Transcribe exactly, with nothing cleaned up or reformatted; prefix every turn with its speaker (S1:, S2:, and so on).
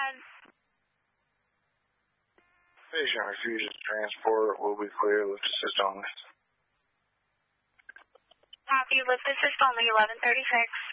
S1: ahead.
S2: Patient refuses transport. Will be clear. Lift assist only.
S1: Copy. Lift assist only. eleven thirty-six.